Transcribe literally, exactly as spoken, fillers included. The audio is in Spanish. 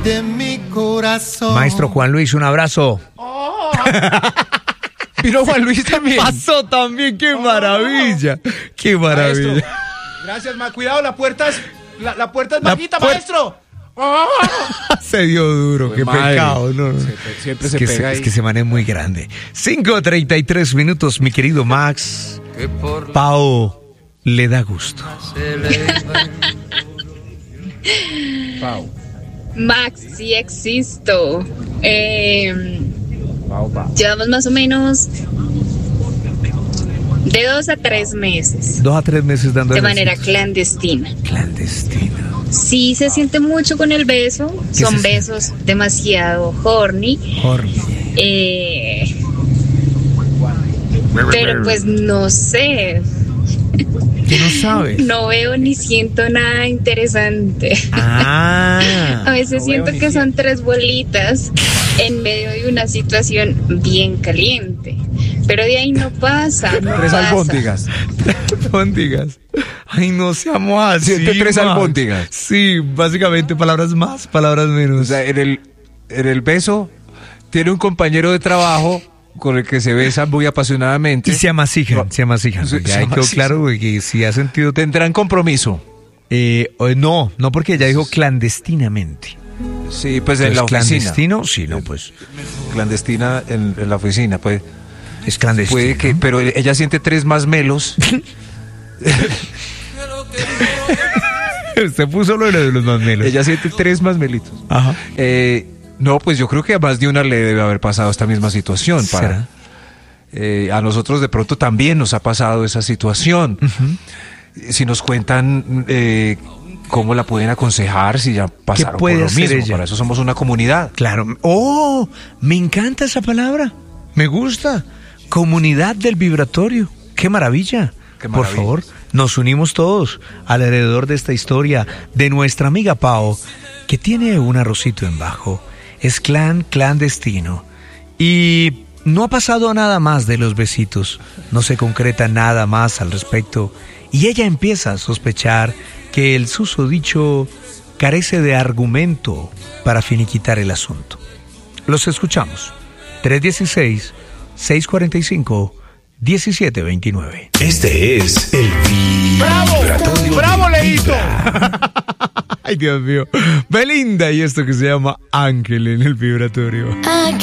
de mi corazón. Maestro Juan Luis, un abrazo. Oh. Vino Juan Luis también. Pasó también, qué maravilla. Qué maravilla. Maestro. Gracias, ma. Cuidado, la puerta es, la, la puerta es La bajita, puer- maestro. Oh. Se dio duro, Pues qué madre. pecado. No, no. Se- siempre es se que pega se, ahí. es que se man es muy grande. cinco treinta y tres minutos, mi querido Max. Pao le da gusto. Pau, Max, sí existo. Eh, pau, pau. llevamos más o menos de dos a tres meses Dos a tres meses dando de el manera besito. clandestina. Clandestina. Sí se siente mucho con el beso, ¿Qué son se besos demasiado horny, Horny. eh, pero pues no sé, ¿Qué no sabes? no veo ni siento nada interesante. Ah. A veces No siento veo ni que son siento. tres bolitas en medio de una situación bien caliente, pero de ahí no pasa, no Tres pasa. albóndigas. Albóndigas. Ay, no seamos así. Siente tres Max. albóndigas. Sí, básicamente palabras más, palabras menos. O sea, en el, en el beso tiene un compañero de trabajo con el que se besa muy apasionadamente. y se amasijan, se amasijan. Se- Ya se ahí quedó amasijan. claro güey, que si ha sentido... Tendrán compromiso. Eh, o- no, no porque ella dijo clandestinamente. Sí, pues en ¿Es la oficina. clandestino? Sí, no, pues Clandestina en, en la oficina, pues. es clandestino. Puede que, pero ella siente tres más melos. Usted puso lo de los más melos. Ella siente tres más melitos. Ajá. Eh, no, pues yo creo que a más de una le debe haber pasado esta misma situación. Para, ¿Será? eh, a nosotros de pronto también nos ha pasado esa situación. Si nos cuentan eh, cómo la pueden aconsejar, si ya pasaron por puede lo hacer mismo. ella? Para eso somos una comunidad. Claro. Oh, me encanta esa palabra. Me gusta. Comunidad del vibratorio. Qué maravilla. Qué Por maravilla. favor, nos unimos todos alrededor de esta historia de nuestra amiga Pao, que tiene un arrocito en bajo. Es clan clandestino. Y no ha pasado nada más de los besitos. No se concreta nada más al respecto. Y ella empieza a sospechar que el susodicho carece de argumento para finiquitar el asunto. Los escuchamos. tres uno seis, seis cuatro cinco, uno siete dos nueve. Este es el ¡Bravo! Vibratorio ¡Bravo, de Leito! Vibra. Ay, Dios mío. Belinda y esto que se llama Ángel en el vibratorio. I